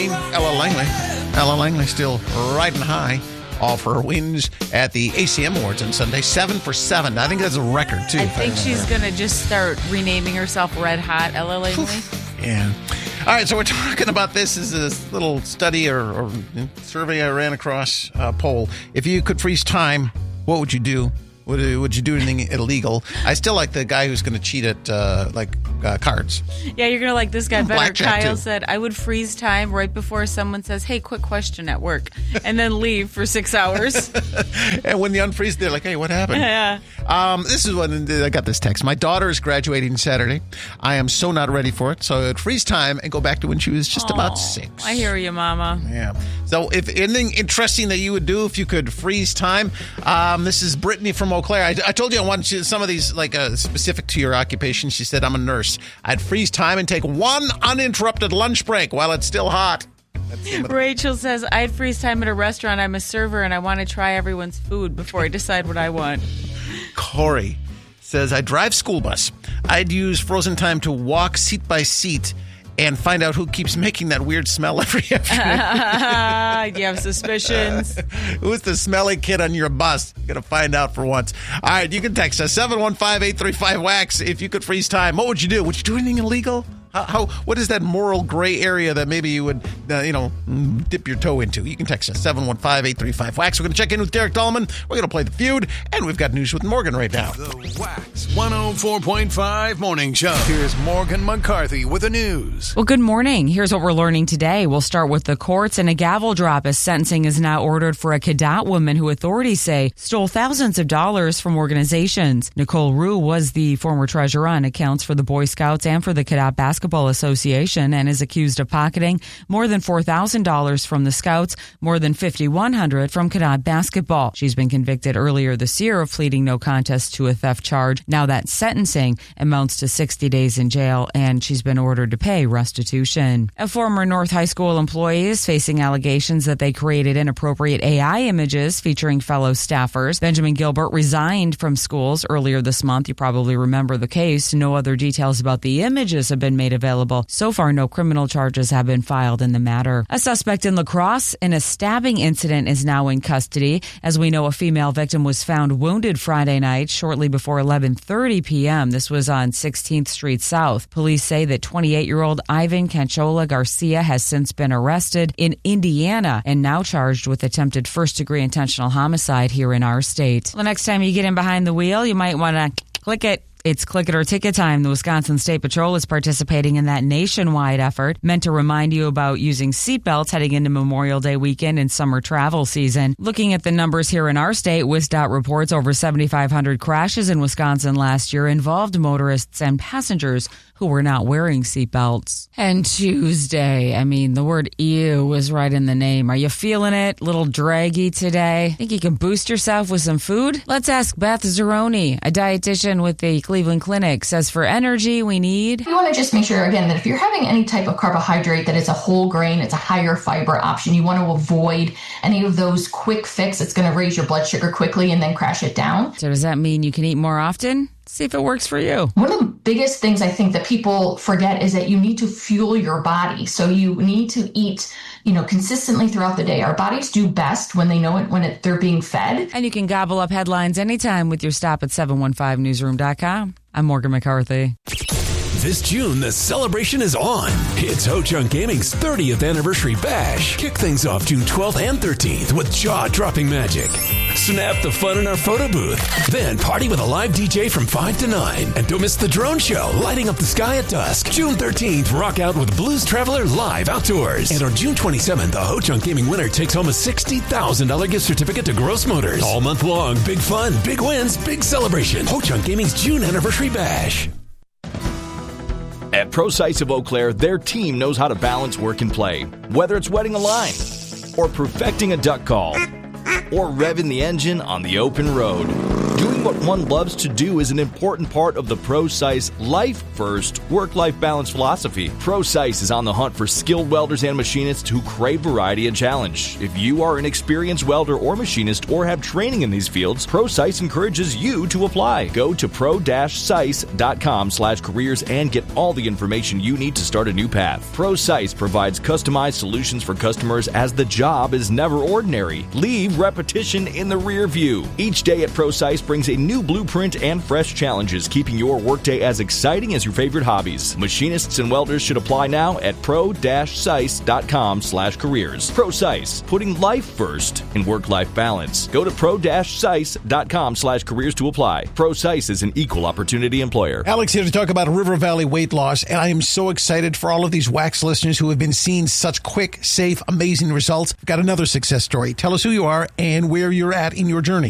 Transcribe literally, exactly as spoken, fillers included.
Langley, Ella Langley. Ella Langley still riding high. All for her wins at the A C M Awards on Sunday. Seven for seven. I think that's a record, too. I think I she's going to just start renaming herself Red Hot Ella Langley. Yeah. All right, so we're talking about this as a little study or, or survey I ran across, uh, poll. If you could freeze time, what would you do? Would, would you do anything illegal? I still like the guy who's going to cheat at, uh, like, uh, cards. Yeah, you're going to like this guy better. Blackjack, Kyle too. said, I would freeze time right before someone says, hey, quick question at work, and then leave for six hours. And when you unfreeze, they're like, hey, what happened? Yeah. Um, this is when I got this text. My daughter is graduating Saturday. I am so not ready for it. So I would freeze time and go back to when she was just Aww, about six. I hear you, Mama. Yeah. So if anything interesting that you would do if you could freeze time, um, this is Brittany from Eau Claire. I, I told you I wanted you, some of these like uh, specific to your occupation. She said, I'm a nurse. I'd freeze time and take one uninterrupted lunch break while it's still hot. Rachel says, I'd freeze time at a restaurant. I'm a server and I want to try everyone's food before I decide what I want. Corey says, I drive school bus. I'd use frozen time to walk seat by seat and find out who keeps making that weird smell every afternoon. Do you have suspicions? Who's the smelly kid on your bus? You're going to find out for once. All right, you can text us, seven one five, eight three five, W A X. If you could freeze time, what would you do? Would you do anything illegal? How, how what is that moral gray area that maybe you would, uh, you know, dip your toe into? You can text us, seven one five, eight three five, W A X. We're going to check in with Derek Dahlman. We're going to play The Feud, and we've got news with Morgan right now. The Wax one oh four point five Morning Show. Here's Morgan McCarthy with the news. Well, good morning. Here's what we're learning today. We'll start with the courts, and a gavel drop as sentencing is now ordered for a Cadott woman who authorities say stole thousands of dollars from organizations. Nicole Rue was the former treasurer on accounts for the Boy Scouts and for the Cadott Basketball Association and is accused of pocketing more than four thousand dollars from the Scouts, more than five thousand one hundred dollars from Cadott Basketball. She's been convicted earlier this year of pleading no contest to a theft charge. Now that sentencing amounts to sixty days in jail, and she's been ordered to pay restitution. A former North High School employee is facing allegations that they created inappropriate A I images featuring fellow staffers. Benjamin Gilbert resigned from schools earlier this month. You probably remember the case. No other details about the images have been made available. So far, no criminal charges have been filed in the matter. A suspect in La Crosse in a stabbing incident is now in custody. As we know, a female victim was found wounded Friday night shortly before eleven thirty p.m. This was on sixteenth Street South. Police say that twenty-eight-year-old Ivan Canchola Garcia has since been arrested in Indiana and now charged with attempted first-degree intentional homicide here in our state. The next time you get in behind the wheel, you might want to click it. It's Click It or Ticket time. The Wisconsin State Patrol is participating in that nationwide effort meant to remind you about using seatbelts heading into Memorial Day weekend and summer travel season. Looking at the numbers here in our state, WisDOT reports over seventy-five hundred crashes in Wisconsin last year involved motorists and passengers who were not wearing seatbelts. And Tuesday, I mean, the word ew was right in the name. Are you feeling it? Little draggy today? Think you can boost yourself with some food? Let's ask Beth Zeroni, a dietitian with the Cleveland Clinic, says for energy we need... You want to just make sure, again, that if you're having any type of carbohydrate, that it's a whole grain, it's a higher fiber option. You want to avoid any of those quick fix. It's going to raise your blood sugar quickly and then crash it down. So does that mean you can eat more often? See if it works for you. One of the biggest things I think that people forget is that you need to fuel your body. So you need to eat, you know, consistently throughout the day. Our bodies do best when they know it, when it, they're being fed. And you can gobble up headlines anytime with your stop at seven one five newsroom dot com. I'm Morgan McCarthy. This June, the celebration is on. It's Ho-Chunk Gaming's thirtieth anniversary bash. Kick things off June twelfth and thirteenth with jaw-dropping magic. Snap the fun in our photo booth. Then party with a live D J from five to nine. And don't miss the drone show, lighting up the sky at dusk. June thirteenth, rock out with Blues Traveler live outdoors. And on June twenty-seventh, the Ho-Chunk Gaming winner takes home a sixty thousand dollars gift certificate to Gross Motors. All month long, big fun, big wins, big celebration. Ho-Chunk Gaming's June anniversary bash. At ProSites of Eau Claire, their team knows how to balance work and play. Whether it's wetting a line, or perfecting a duck call, or revving the engine on the open road. Doing what one loves to do is an important part of the ProSice Life First work-life balance philosophy. ProSice is on the hunt for skilled welders and machinists who crave variety and challenge. If you are an experienced welder or machinist or have training in these fields, ProSice encourages you to apply. Go to pro dash sice dot com slash careers and get all the information you need to start a new path. ProSice provides customized solutions for customers as the job is never ordinary. Leave repetition in the rear view. Each day at ProSice brings a new blueprint and fresh challenges, keeping your workday as exciting as your favorite hobbies. Machinists and welders should apply now at pro dash sice dot com slash careers. ProSice, putting life first in work-life balance. Go to pro dash sice dot com slash careers to apply. ProSice is an equal opportunity employer. Alex here to talk about River Valley weight loss, and I am so excited for all of these Wax listeners who have been seeing such quick, safe, amazing results. I've got another success story. Tell us who you are and where you're at in your journey.